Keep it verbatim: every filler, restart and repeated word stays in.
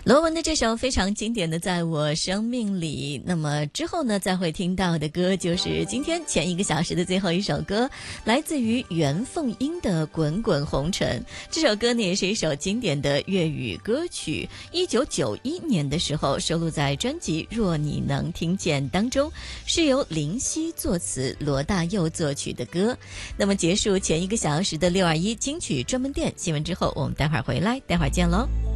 罗文的这首非常经典的《在我生命里》，那么之后呢，再会听到的歌就是今天前一个小时的最后一首歌，来自于袁凤英的《滚滚红尘》。这首歌呢，也是一首经典的粤语歌曲，一九九一年的时候收录在专辑《若你能听见》当中，是由林夕作词，罗大佑作曲的歌。那么结束前一个小时的六二一金曲专门店新闻之后，我们待会儿回来，待会儿见喽。